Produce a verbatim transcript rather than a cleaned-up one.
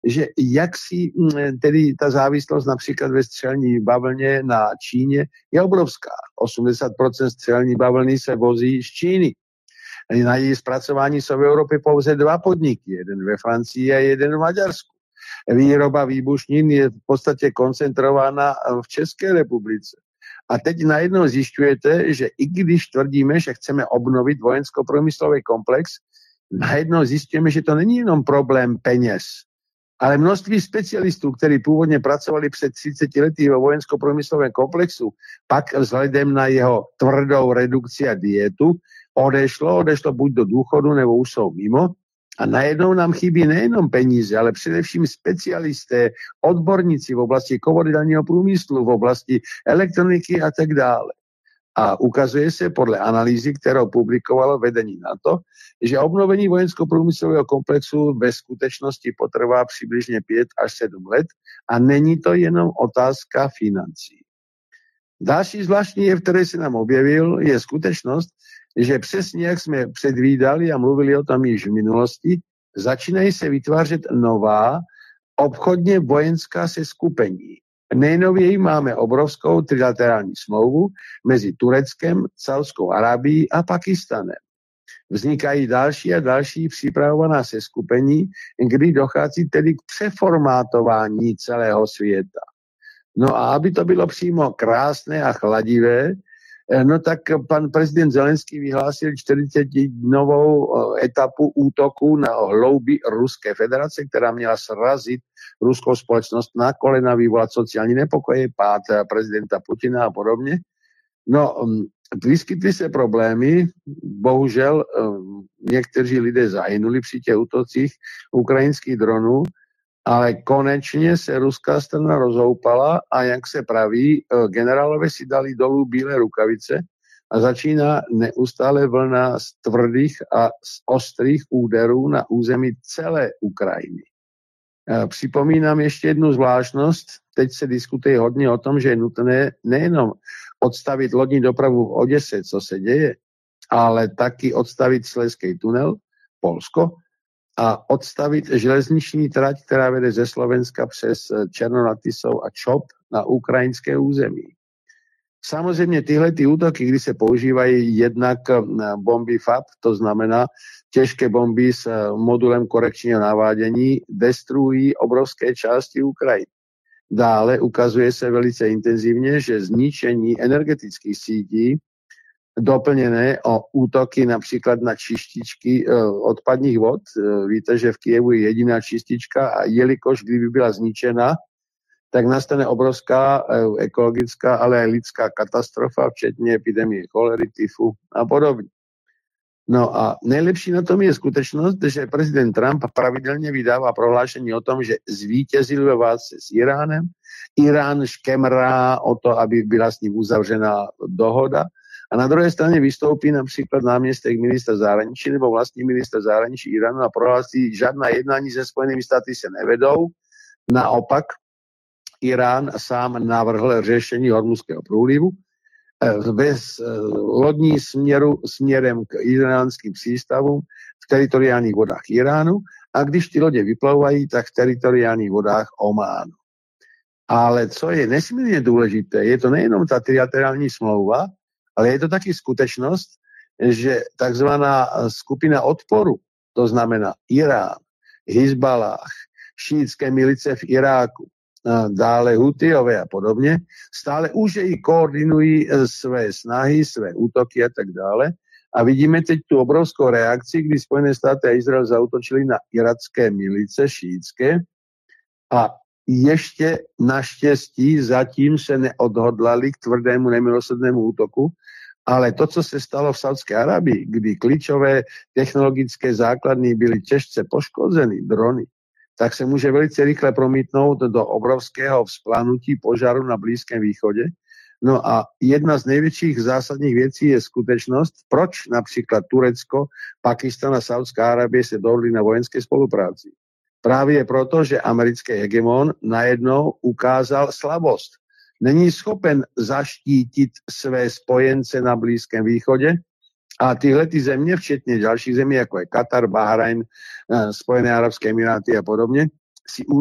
že jak si tedy ta závislost například ve střelní bavlně na Číně je obrovská. osmdesát procent střelní bavlny se vozí z Číny. Na její zpracování jsou v Evropě pouze dva podniky, jeden ve Francii a jeden v Maďarsku. Výroba výbušnin je v podstatě koncentrována v České republice. A teď najednou zjišťujete, že i když tvrdíme, že chceme obnovit vojensko-průmyslový komplex, najednou zjistíme, že to není jenom problém peněz, ale množství specialistů, kteří původně pracovali před třiceti lety ve vojensko-průmyslovém komplexu, pak vzhledem na jeho tvrdou redukci a dietu odešlo, odešlo buď do důchodu, nebo už jsou mimo. A najednou nám chybí nejenom peníze, ale především specialisté, odborníci v oblasti komoditního průmyslu, v oblasti elektroniky a tak dále. A ukazuje se podle analýzy, kterou publikovalo vedení NATO, že obnovení vojensko-průmyslového komplexu ve skutečnosti potrvá přibližně pět až sedm let a není to jenom otázka financí. Další zvláštní jev, který se nám objevil, je skutečnost, že přesně jak jsme předvídali a mluvili o tom již v minulosti, začínají se vytvářet nová obchodně vojenská seskupení. Nejnověji máme obrovskou trilaterální smlouvu mezi Tureckem, Saudskou Arábií a Pakistanem. Vznikají další a další připravovaná seskupení, kdy dochází tedy k přeformátování celého světa. No a aby to bylo přímo krásné a chladivé, no tak pan prezident Zelenský vyhlásil čtyřicetidnovou etapu útoku na hloubi Ruské federace, která měla srazit ruskou společnost na kolena, vyvolat sociální nepokoje, pád prezidenta Putina a podobně. No, vyskytly se problémy, bohužel někteří lidé zahynuli při těch útocích ukrajinských dronů, ale konečně se ruská strana rozhoupala a jak se praví, generálové si dali dolů bílé rukavice a začíná neustále vlna z tvrdých a z ostrých úderů na území celé Ukrajiny. Připomínám ještě jednu zvláštnost. Teď se diskutuje hodně o tom, že je nutné nejenom odstavit lodní dopravu v Oděse, co se děje, ale taky odstavit Slezský tunel, Polsko, a odstavit železniční trať, která vede ze Slovenska přes Černo nad Tisou a Čop na ukrajinské území. Samozřejmě tyhle ty útoky, kdy se používají jednak bomby F A P, to znamená těžké bomby s modulem korekčního navádění, destruují obrovské části Ukrajiny. Dále ukazuje se velice intenzivně, že zničení energetických sítí doplněné o útoky například na čističky odpadních vod. Víte, že v Kyjevu je jediná čistička a jelikož kdyby byla zničena, tak nastane obrovská ekologická, ale i lidská katastrofa, včetně epidemie cholery, tyfu a podobně. No a nejlepší na tom je skutečnost, že prezident Trump pravidelně vydává prohlášení o tom, že zvítězil ve válce s Iránem. Irán škemrá o to, aby byla s ním uzavřena dohoda. A na druhé straně vystoupí například náměstek ministra zahraničí nebo vlastní ministr zahraničí Iránu a prohlásí, žádná jednání se Spojenými státy se nevedou. Naopak Irán sám navrhl řešení Hormuzského průlivu bez lodní směru směrem k iránským přístavům v teritoriálních vodách Iránu a když ty lodě vyplouvají, tak v teritoriálních vodách Ománu. Ale co je nesmírně důležité, je to nejenom ta trilaterální smlouva, ale je to taky skutečnost, že takzvaná skupina odporu, to znamená Irán, Hizballah, šíitské milice v Iráku, dále Hutijové a podobně, stále už i koordinují své snahy, své útoky a tak dále. A vidíme teď tu obrovskou reakci, kdy Spojené státy a Izrael zaútočili na iracké milice šíitské a ještě naštěstí zatím se neodhodlali k tvrdému nemilosrdnému útoku, ale to, co se stalo v Saudské Arabii, kdy klíčové technologické základny byly těžce poškozeny, drony, tak se může velice rychle promítnout do obrovského vzplanutí požáru na Blízkém východě. No a jedna z největších zásadních věcí je skutečnost, proč například Turecko, Pakistan a Saudská Arabie se dohodli na vojenské spolupráci. Právě proto, že americký hegemon najednou ukázal slabost. Není schopen zaštítit své spojence na Blízkém východě a tyhle ty země, včetně dalších zemí, jako je Katar, Bahrajn, Spojené arabské emiráty a podobně, si